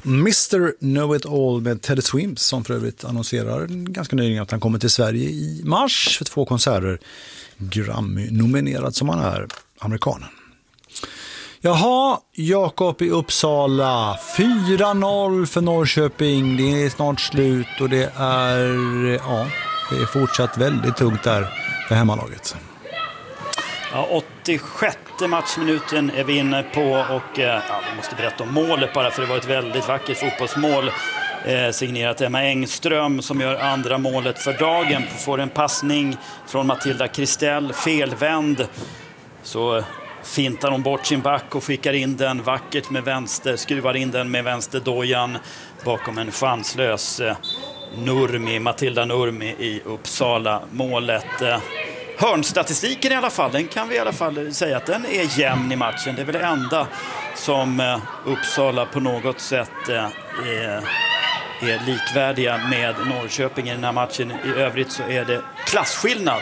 Mr. Know It All med Teddy Swims, som för övrigt annonserar ganska nyligen att han kommer till Sverige i mars för 2 konserter. Grammy-nominerad som han är, amerikanen. Jaha, Jakob i Uppsala. 4-0 för Norrköping. Det är snart slut och det är fortsatt väldigt tungt där för hemmalaget. Ja, 86 matchminuten är vi inne på och vi måste berätta om målet bara, för det var ett väldigt vackert fotbollsmål signerat Emma Engström som gör andra målet för dagen. Får en passning från Matilda Kristell, felvänd, så fintar hon bort sin back och skickar in den vackert med vänster, skruvar in den med vänsterdojan bakom en chanslös Matilda Nurmi i Uppsala. Målet, hörnstatistiken i alla fall, den kan vi i alla fall säga att den är jämn i matchen. Det är väl det enda som Uppsala på något sätt är likvärdiga med Norrköping i den här matchen. I övrigt så är det klasskillnad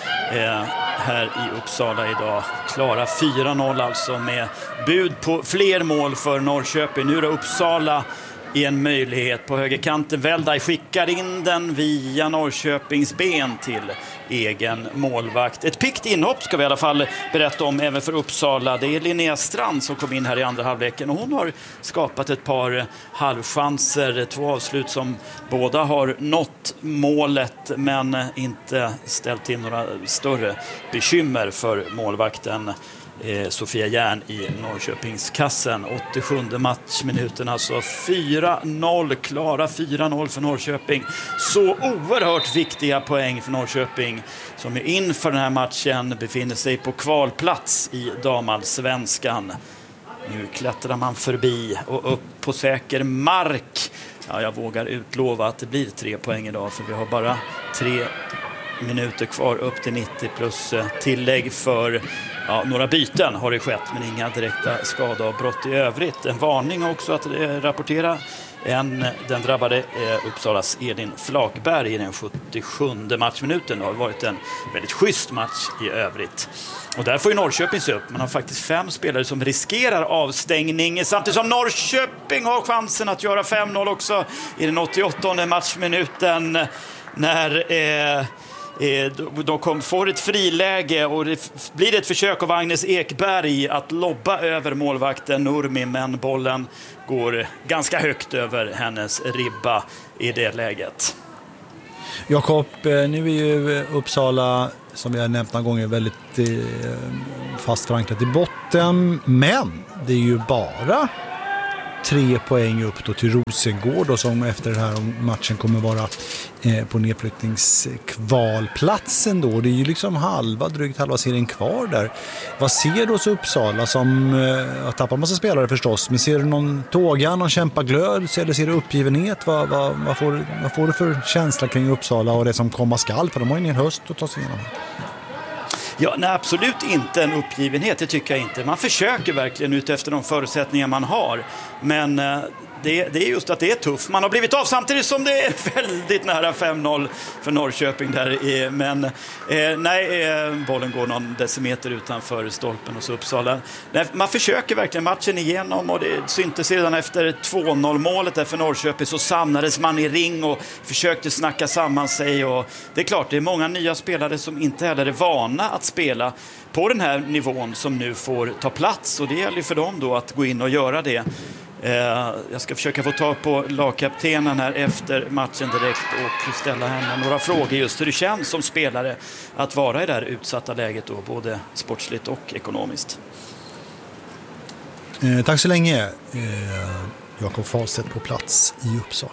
här i Uppsala idag. Klara 4-0 alltså, med bud på fler mål för Norrköping. Nu är det Uppsala i en möjlighet på högerkanten. Väldaj skickar in den via Norrköpings ben till egen målvakt. Ett pikt inhopp ska vi i alla fall berätta om även för Uppsala. Det är Linnea Strand som kom in här i andra halvleken och hon har skapat ett par halvchanser. 2 avslut som båda har nått målet men inte ställt till några större bekymmer för målvakten Sofia Järn i Norrköpingskassen. 87 matchminuten, alltså 4-0, klara 4-0 för Norrköping. Så oerhört viktiga poäng för Norrköping som inför den här matchen befinner sig på kvalplats i damallsvenskan. Nu klättrar man förbi och upp på säker mark. Ja, jag vågar utlova att det blir 3 poäng idag, för vi har bara 3 minuter kvar upp till 90 plus tillägg för några byten har det skett, men inga direkta skadeavbrott i övrigt. En varning också att rapportera. Den drabbade Uppsalas Edin Flakberg i den 77 matchminuten. Det har varit en väldigt schysst match i övrigt. Och där får ju Norrköping se upp. Man har faktiskt 5 spelare som riskerar avstängning, samtidigt som Norrköping har chansen att göra 5-0 också i den 88:e matchminuten när de får ett friläge och det blir ett försök av Agnes Ekberg att lobba över målvakten Nurmi, men bollen går ganska högt över hennes ribba i det läget. Jakob, nu är ju Uppsala, som vi har nämnt några gånger, väldigt fast förankrat i botten, men det är ju bara 3 poäng upp då till Rosengård, och som efter den här matchen kommer vara på nedflyttningskvalplatsen då. Det är ju liksom drygt halva serien kvar där. Vad ser du hos Uppsala som har tappat massa spelare förstås, men ser du någon tåga, någon kämpaglöd, eller ser du uppgivenhet? Vad får du för känsla kring Uppsala och det som komma skall, för de har ju en höst att ta sig igenom? Ja, nej, absolut inte en uppgivenhet, det tycker jag inte. Man försöker verkligen ut efter de förutsättningar man har. Men det är just att det är tufft. Man har blivit av samtidigt som det är väldigt nära 5-0 för Norrköping där. Men bollen går någon decimeter utanför stolpen hos Uppsala. Man försöker verkligen matchen igenom, och det syntes redan efter 2-0-målet där för Norrköping, så samlades man i ring och försökte snacka samman sig. Och det är klart, det är många nya spelare som inte heller är vana att spela på den här nivån som nu får ta plats, och det gäller för dem då att gå in och göra det. Jag ska försöka få ta på lagkaptenen här efter matchen direkt och ställa henne några frågor just hur det känns som spelare att vara i det här utsatta läget då, både sportsligt och ekonomiskt. Tack så länge, Jakob Fahlstedt på plats i Uppsala.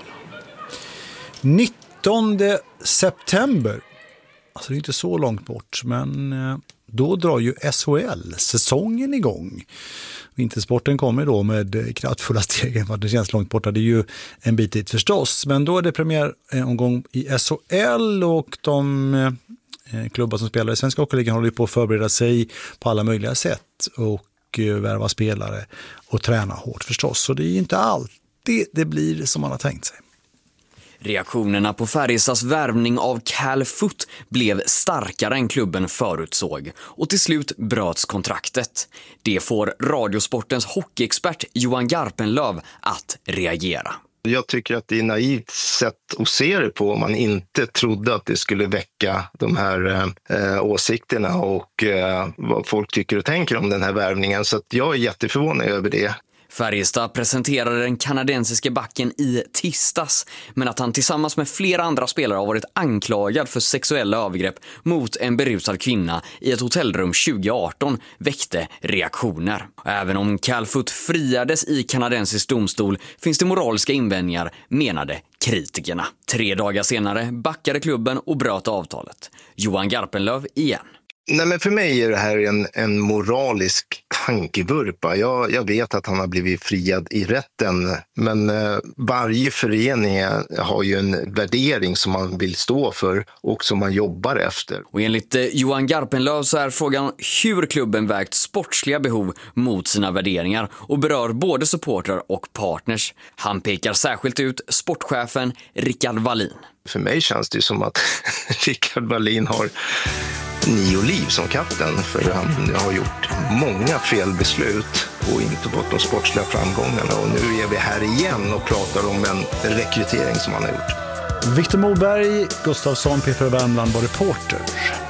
19 september, alltså det är inte så långt bort, men då drar ju SHL-säsongen igång. Vintersporten kommer då med kraftfulla steg, för det känns långt borta. Det är ju en bit dit förstås. Men då är det premiäromgång i SHL, och de klubbar som spelar i Svenska Hockeyligan håller på att förbereda sig på alla möjliga sätt och värva spelare och träna hårt förstås. Så det är inte alltid det blir som man har tänkt sig. Reaktionerna på Färjestads värvning av Cal Foot blev starkare än klubben förutsåg och till slut bröts kontraktet. Det får Radiosportens hockeyexpert Johan Garpenlöv att reagera. Jag tycker att det är naivt sätt att se det på om man inte trodde att det skulle väcka de här åsikterna och vad folk tycker och tänker om den här värvningen. Så att jag är jätteförvånad över det. Färjestad presenterade den kanadensiska backen i tisdags, men att han tillsammans med flera andra spelare har varit anklagad för sexuella övergrepp mot en berusad kvinna i ett hotellrum 2018 väckte reaktioner. Även om Cal Foot friades i kanadensisk domstol finns det moraliska invändningar, menade kritikerna. 3 dagar senare backade klubben och bröt avtalet. Johan Garpenlöv igen. Nej, men för mig är det här en moralisk tankevurpa. Jag vet att han har blivit friad i rätten, men varje förening har ju en värdering som man vill stå för och som man jobbar efter. Och enligt Johan Garpenlöv så är frågan hur klubben vägt sportsliga behov mot sina värderingar och berör både supportrar och partners. Han pekar särskilt ut sportchefen Rickard Wallin. För mig känns det som att Rickard Wallin har 9 liv som kapten, för han har gjort många felbeslut och inte fått de sportsliga framgångarna, och nu är vi här igen och pratar om en rekrytering som han har gjort. Viktor Moberg, Gustafsson, P4 Värmland var reporter.